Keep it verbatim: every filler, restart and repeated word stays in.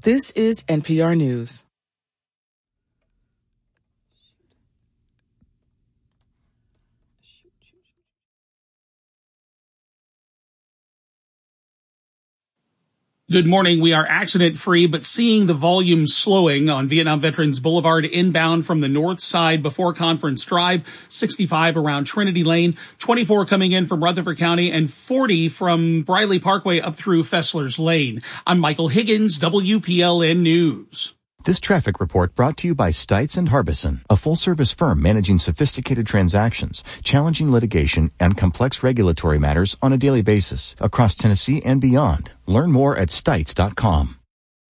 This is N P R News. Good morning. We are accident-free, but seeing the volume slowing on Vietnam Veterans Boulevard inbound from the north side before Conference Drive, sixty-five around Trinity Lane, twenty-four coming in from Rutherford County, and forty from Briley Parkway up through Fessler's Lane. I'm Michael Higgins, W P L N News. This traffic report brought to you by Stites and Harbison, a full-service firm managing sophisticated transactions, challenging litigation, and complex regulatory matters on a daily basis across Tennessee and beyond. Learn more at stites dot com.